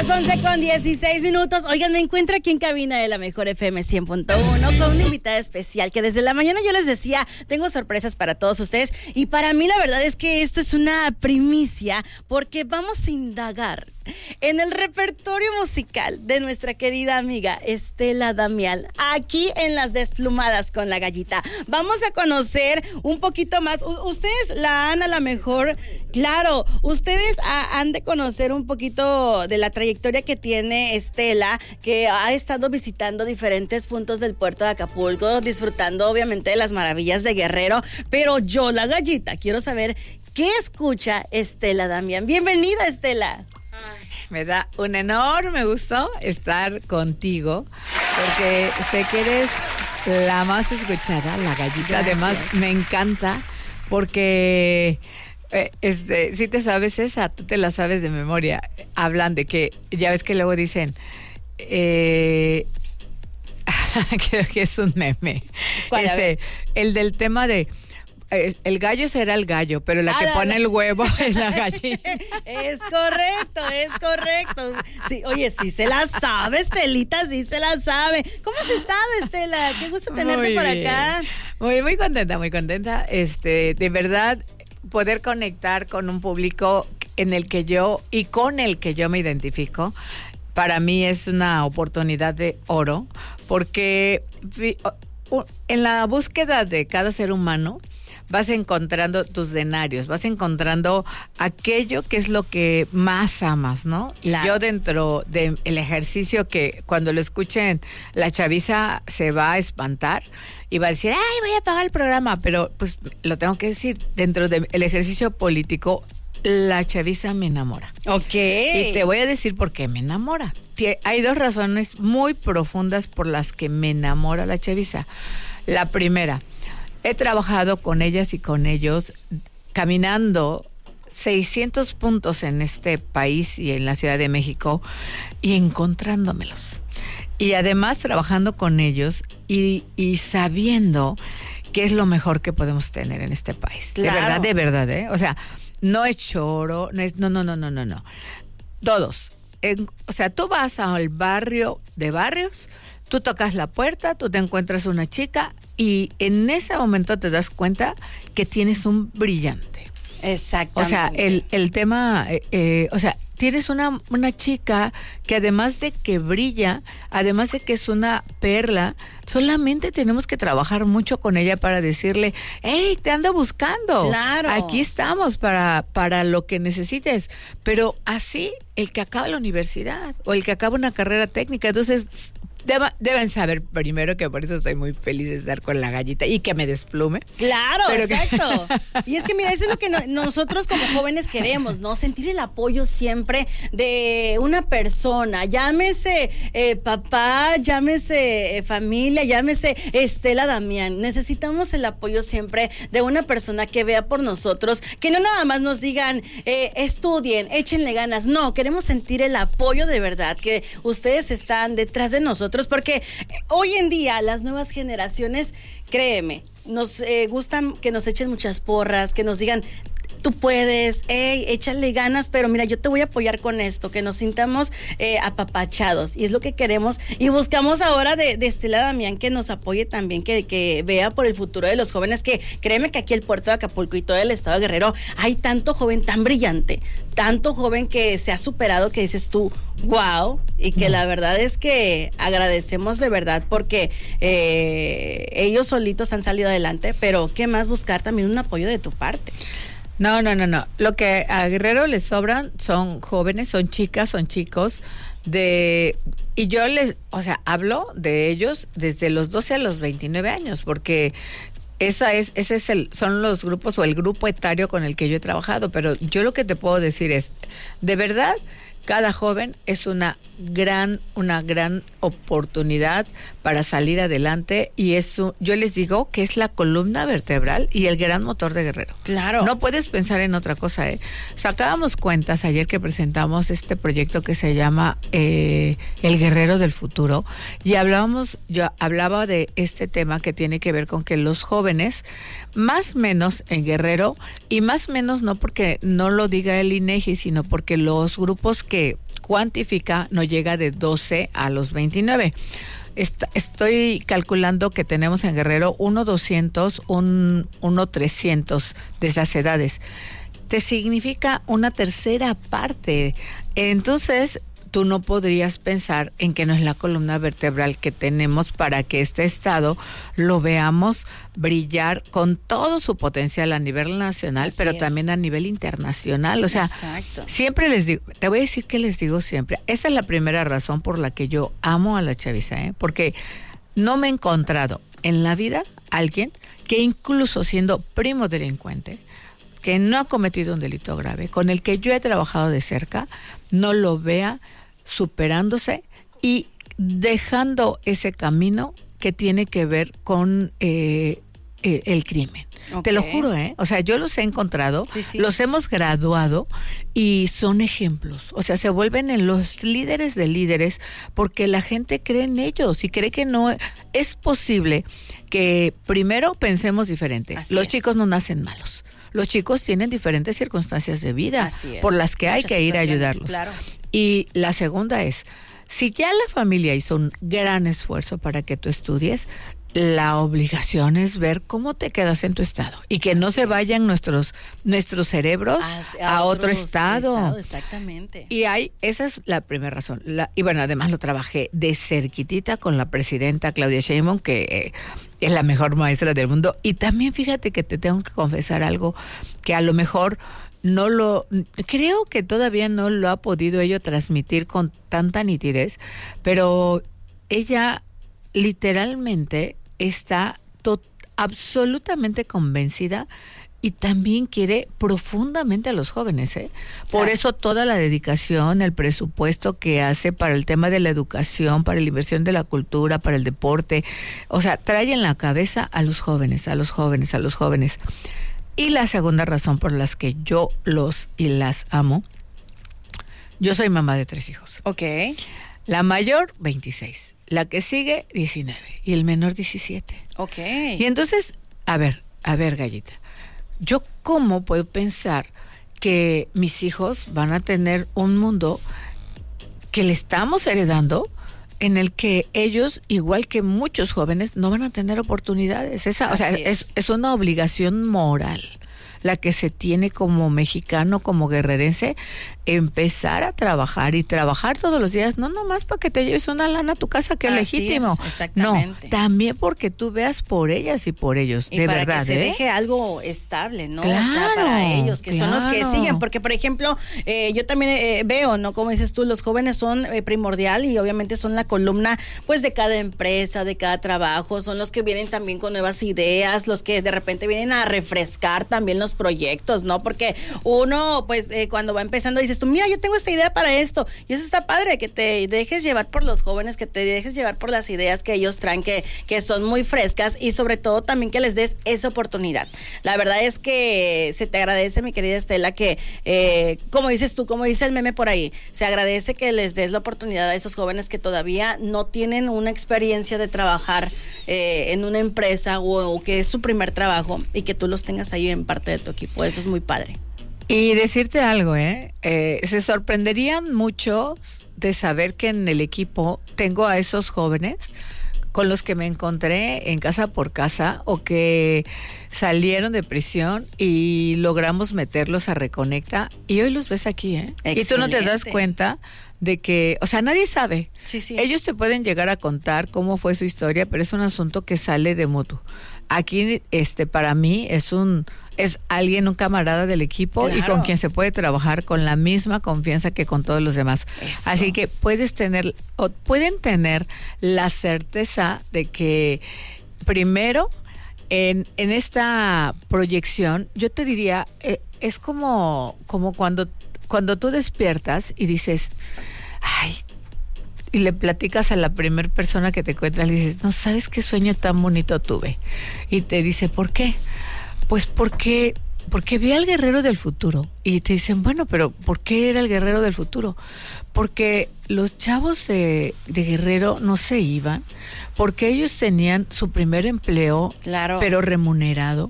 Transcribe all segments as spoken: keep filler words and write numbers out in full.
las once con dieciséis minutos. Oigan, me encuentro aquí en cabina de la Mejor F M cien punto uno con una invitada especial que desde la mañana yo les decía, tengo sorpresas para todos ustedes y para mí la verdad es que esto es una primicia porque vamos a indagar en el repertorio musical de nuestra querida amiga Estela Damián, aquí en Las Desplumadas con la Gallita. Vamos a conocer un poquito más. U- ustedes la han a la mejor, claro, ustedes a- han de conocer un poquito de la trayectoria que tiene Estela, que ha estado visitando diferentes puntos del puerto de Acapulco, disfrutando obviamente de las maravillas de Guerrero, pero yo, la Gallita, quiero saber qué escucha Estela Damián. Bienvenida, Estela. Me da un enorme gusto estar contigo porque sé que eres la más escuchada, la Gallita. Gracias. Además, me encanta porque eh, este, si te sabes esa, tú te la sabes de memoria. Hablan de que, ya ves que luego dicen, eh, creo que es un meme. ¿Cuál? Este, el del tema de el gallo será el gallo, pero la ah, que la, pone la. el huevo es la gallina. Es correcto, es correcto. Sí, oye, sí se la sabe, Estelita, sí se la sabe. ¿Cómo has estado, Estela? Qué gusto tenerte Muy por bien. acá. Muy, muy contenta, muy contenta. Este, de verdad, poder conectar con un público en el que yo y con el que yo me identifico, para mí es una oportunidad de oro, porque en la búsqueda de cada ser humano vas encontrando tus denarios, vas encontrando aquello que es lo que más amas, ¿no? Claro. Y yo dentro del ejercicio que cuando lo escuchen la chaviza se va a espantar y va a decir, ay, voy a apagar el programa, pero pues lo tengo que decir, dentro del ejercicio político, la chaviza me enamora. Ok. Y te voy a decir por qué me enamora. Hay dos razones muy profundas por las que me enamora la chaviza. La primera, he trabajado con ellas y con ellos caminando seiscientos puntos en este país y en la Ciudad de México y encontrándomelos. Y además trabajando con ellos y, y sabiendo qué es lo mejor que podemos tener en este país. Claro. De verdad, de verdad, ¿eh? O sea, no es choro, no es, no, no, no, no, no, no. Todos. En, o sea, tú vas al barrio de barrios, tú tocas la puerta, tú te encuentras una chica y en ese momento te das cuenta que tienes un brillante. Exactamente. O sea, el, el tema, eh, eh, o sea, tienes una, una chica que además de que brilla, además de que es una perla, solamente tenemos que trabajar mucho con ella para decirle, hey, te ando buscando. Claro. Aquí estamos para, para lo que necesites. Pero así, el que acaba la universidad o el que acaba una carrera técnica, entonces Deba, deben saber primero que por eso estoy muy feliz de estar con la Gallita y que me desplume. Claro, Pero exacto. Que... Y es que mira, eso es lo que no, nosotros como jóvenes queremos, ¿no? Sentir el apoyo siempre de una persona, llámese eh, papá, llámese eh, familia, llámese Estela Damián. Necesitamos el apoyo siempre de una persona que vea por nosotros, que no nada más nos digan, eh, estudien, échenle ganas. No, queremos sentir el apoyo de verdad, que ustedes están detrás de nosotros. Porque hoy en día las nuevas generaciones, créeme, nos eh, gustan que nos echen muchas porras, que nos digan, tú puedes, hey, échale ganas, pero mira, yo te voy a apoyar con esto, que nos sintamos eh, apapachados, y es lo que queremos, y buscamos ahora de, de Estela Damián que nos apoye también, que, que vea por el futuro de los jóvenes, que créeme que aquí el puerto de Acapulco y todo el estado de Guerrero, hay tanto joven tan brillante, tanto joven que se ha superado, que dices tú, wow, y que la verdad es que agradecemos de verdad, porque eh, ellos solitos han salido adelante, pero qué más buscar también un apoyo de tu parte. No, no, no, no. Lo que a Guerrero les sobran son jóvenes, son chicas, son chicos de... Y yo les, o sea, hablo de ellos desde los doce a los veintinueve años, porque esa es, ese es el, son los grupos o el grupo etario con el que yo he trabajado, pero yo lo que te puedo decir es, de verdad, cada joven es una gran, una gran oportunidad para salir adelante, y eso, yo les digo que es la columna vertebral y el gran motor de Guerrero. Claro. No puedes pensar en otra cosa, ¿eh? Sacábamos cuentas ayer que presentamos este proyecto que se llama eh, El Guerrero del Futuro, y hablábamos, yo hablaba de este tema que tiene que ver con que los jóvenes, más o menos en Guerrero, y más o menos no porque no lo diga el INEGI, sino porque los grupos que cuantifica no llega de doce a los veintinueve. Estoy calculando que tenemos en Guerrero uno doscientos, un, uno trescientos de esas edades. Te significa una tercera parte. Entonces, tú no podrías pensar en que no es la columna vertebral que tenemos para que este estado lo veamos brillar con todo su potencial a nivel nacional, Así pero es. también a nivel internacional. O sea, Exacto. siempre les digo, te voy a decir que les digo siempre, esa es la primera razón por la que yo amo a la chaviza, ¿eh? Porque no me he encontrado en la vida alguien que incluso siendo primo delincuente, que no ha cometido un delito grave, con el que yo he trabajado de cerca, no lo vea superándose y dejando ese camino que tiene que ver con eh, eh, el crimen. Okay. Te lo juro, ¿eh? O sea, yo los he encontrado, sí, sí. los hemos graduado y son ejemplos. O sea, se vuelven en los líderes de líderes porque la gente cree en ellos y cree que no es posible que primero pensemos diferente. Así los es. chicos no nacen malos. Los chicos tienen diferentes circunstancias de vida por las que hay Muchas que ir a ayudarlos. Claro. Y la segunda es, si ya la familia hizo un gran esfuerzo para que tú estudies, la obligación es ver cómo te quedas en tu estado y que no Así se es. vayan nuestros nuestros cerebros a, a, a otro estado. estado. Exactamente. Y hay, esa es la primera razón. La, y bueno, además lo trabajé de cerquitita con la presidenta Claudia Sheinbaum, que eh, es la mejor maestra del mundo. Y también fíjate que te tengo que confesar algo que a lo mejor no lo, creo que todavía no lo ha podido ello transmitir con tanta nitidez, pero ella literalmente está tot, absolutamente convencida y también quiere profundamente a los jóvenes, ¿eh? Por ah. eso toda la dedicación, el presupuesto que hace para el tema de la educación, para la inversión de la cultura, para el deporte, o sea, trae en la cabeza a los jóvenes, a los jóvenes, a los jóvenes. Y la segunda razón por las que yo los y las amo, yo soy mamá de tres hijos. Ok. La mayor, veintiséis. La que sigue, diecinueve. Y el menor, diecisiete. Ok. Y entonces, a ver, a ver, Gallita. ¿Yo cómo puedo pensar que mis hijos van a tener un mundo que le estamos heredando en el que ellos, igual que muchos jóvenes, no van a tener oportunidades? Esa, o sea, es. Es, es una obligación moral la que se tiene como mexicano, como guerrerense, empezar a trabajar y trabajar todos los días, no nomás para que te lleves una lana a tu casa, que Así es legítimo. Es, exactamente. No, también porque tú veas por ellas y por ellos, y de para verdad. que se ¿eh? deje algo estable, ¿no? Claro, o sea, para ellos, que claro. son los que siguen, porque por ejemplo, eh, yo también eh, veo, ¿no? Como dices tú, los jóvenes son eh, primordial y obviamente son la columna, pues, de cada empresa, de cada trabajo, son los que vienen también con nuevas ideas, los que de repente vienen a refrescar también los proyectos, ¿no? Porque uno, pues, eh, cuando va empezando dices tú, mira, yo tengo esta idea para esto, y eso está padre, que te dejes llevar por los jóvenes, que te dejes llevar por las ideas que ellos traen, que, que son muy frescas, y sobre todo también que les des esa oportunidad. La verdad es que se te agradece, mi querida Estela, que eh, como dices tú, como dice el meme por ahí, se agradece que les des la oportunidad a esos jóvenes que todavía no tienen una experiencia de trabajar eh, en una empresa o, o que es su primer trabajo, y que tú los tengas ahí en parte de tu equipo. Eso es muy padre. Y decirte algo, ¿eh? eh, se sorprenderían muchos de saber que en el equipo tengo a esos jóvenes con los que me encontré en Casa por Casa, o que salieron de prisión y logramos meterlos a Reconecta, y hoy los ves aquí, ¿eh? Excelente. Y tú no te das cuenta de que, o sea, nadie sabe. Sí, sí. Ellos te pueden llegar a contar cómo fue su historia, pero es un asunto que sale de mutuo. Aquí, este, para mí es un es alguien, un camarada del equipo, claro. y con quien se puede trabajar con la misma confianza que con todos los demás. Eso. Así que puedes tener, o pueden tener la certeza de que primero en, en esta proyección, yo te diría, eh, es como, como cuando, cuando tú despiertas y dices, ay, y le platicas a la primera persona que te encuentras, le dices, no sabes qué sueño tan bonito tuve. Y te dice, ¿por qué? Pues porque, porque vi al guerrero del futuro. Y te dicen, bueno, pero ¿por qué era el guerrero del futuro? Porque los chavos de, de Guerrero no se iban, porque ellos tenían su primer empleo, claro. pero remunerado,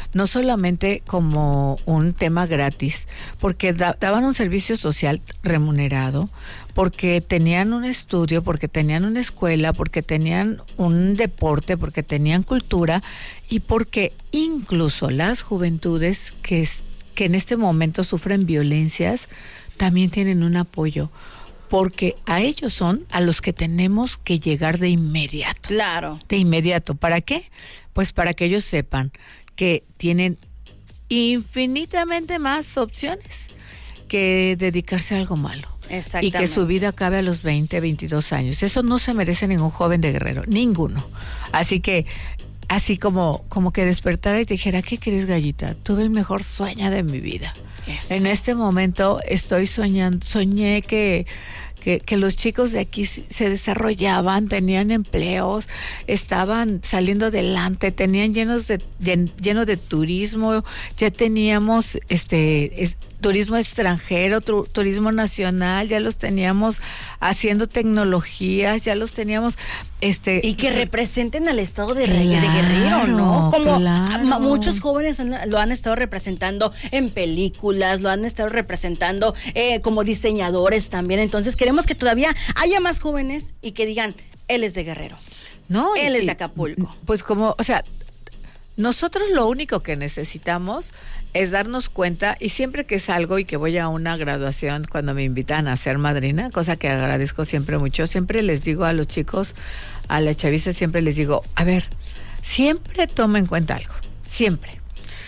no solamente como un tema gratis, porque da, daban un servicio social remunerado, porque tenían un estudio, porque tenían una escuela, porque tenían un deporte, porque tenían cultura y porque incluso las juventudes que, que en este momento sufren violencias también tienen un apoyo, porque a ellos son a los que tenemos que llegar de inmediato. Claro. De inmediato. ¿Para qué? Pues para que ellos sepan que tienen infinitamente más opciones que dedicarse a algo malo. Y que su vida acabe a los veinte, veintidós años. Eso no se merece ningún joven de Guerrero, ninguno. Así que, así como, como que despertara y te dijera, ¿qué querés, Gallita? Tuve el mejor sueño de mi vida. Eso. En este momento estoy soñando, soñé que, que, que los chicos de aquí se desarrollaban, tenían empleos, estaban saliendo adelante, tenían llenos de, llen, lleno de turismo, ya teníamos este es, turismo extranjero, tu, turismo nacional, ya los teníamos haciendo tecnologías, ya los teníamos este y que representen al estado de, claro, de Guerrero, ¿no? Como claro. muchos jóvenes han, lo han estado representando en películas, lo han estado representando eh, como diseñadores también. Entonces queremos que todavía haya más jóvenes y que digan, él es de Guerrero, no, él y, es de Acapulco. Pues como, o sea, nosotros lo único que necesitamos es darnos cuenta, y siempre que salgo y que voy a una graduación, cuando me invitan a ser madrina, cosa que agradezco siempre mucho, siempre les digo a los chicos, a la chaviza, siempre les digo, a ver, siempre toma en cuenta algo, siempre.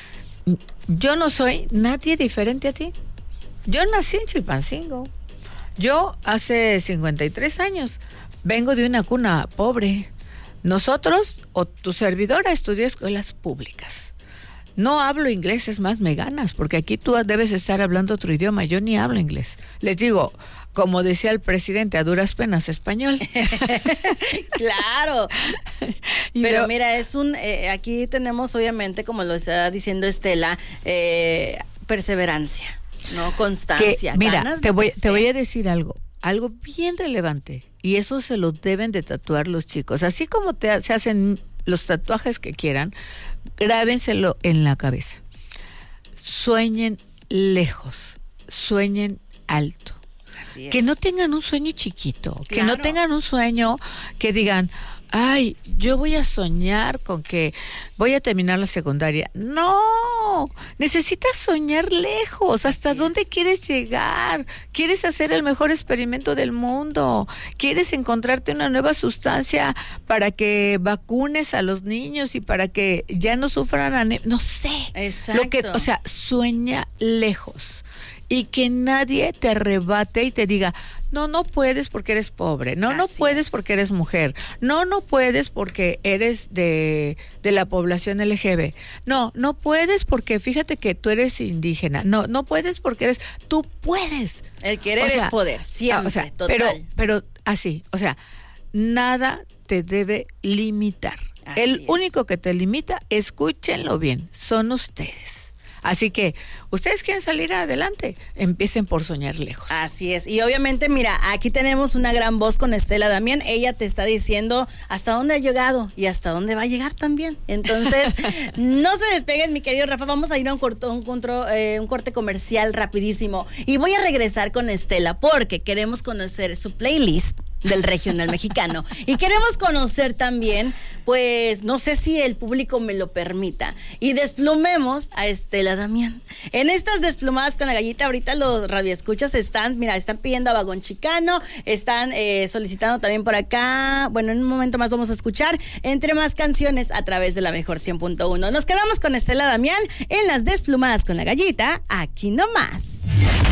Yo no soy nadie diferente a ti. Yo nací en Chilpancingo. Yo hace cincuenta y tres años vengo de una cuna pobre. Nosotros, o tu servidora, estudió escuelas públicas. No hablo inglés, es más, me ganas, porque aquí tú debes estar hablando otro idioma, yo ni hablo inglés. Les digo, como decía el presidente, a duras penas español. Claro. Pero, Pero mira, es un, eh, aquí tenemos obviamente, como lo está diciendo Estela, eh, perseverancia, ¿no? Constancia. Que, mira, ganas te de voy, crecer. te voy a decir algo, algo bien relevante, y eso se lo deben de tatuar los chicos. Así como te, se hacen los tatuajes que quieran, grábenselo en la cabeza. Sueñen lejos, sueñen alto. Así es. Que no tengan un sueño chiquito, Claro. que no tengan un sueño que digan, ay, yo voy a soñar con que voy a terminar la secundaria. No, necesitas soñar lejos. ¿Hasta Así dónde es. quieres llegar? ¿Quieres hacer el mejor experimento del mundo? ¿Quieres encontrarte una nueva sustancia para que vacunes a los niños y para que ya no sufran anemia? No sé. Exacto. Lo que, o sea, sueña lejos. Y que nadie te arrebate y te diga, no, no puedes porque eres pobre, no, no Así puedes es. porque eres mujer, no, no puedes porque eres de, de la población L G B, no, no puedes porque fíjate que tú eres indígena, no, no puedes porque eres, tú puedes. El querer O sea, es poder, siempre, o sea, total. Pero, pero así, o sea, nada te debe limitar. Así El es. único que te limita, escúchenlo bien, son ustedes. Así que, ustedes quieren salir adelante, empiecen por soñar lejos. Así es, y obviamente, mira, aquí tenemos una gran voz con Estela Damián, ella te está diciendo hasta dónde ha llegado y hasta dónde va a llegar también. Entonces, no se despeguen, mi querido Rafa, vamos a ir a un, corto, un, contro, eh, un corte comercial rapidísimo y voy a regresar con Estela porque queremos conocer su playlist del regional mexicano y queremos conocer también, pues no sé si el público me lo permita, y desplumemos a Estela Damián. En estas desplumadas con la gallita, ahorita los radioescuchas están, mira, están pidiendo a Vagón Chicano, están eh, solicitando también por acá, bueno, en un momento más vamos a escuchar entre más canciones a través de la mejor cien punto uno. Nos quedamos con Estela Damián en las desplumadas con la gallita, aquí nomás.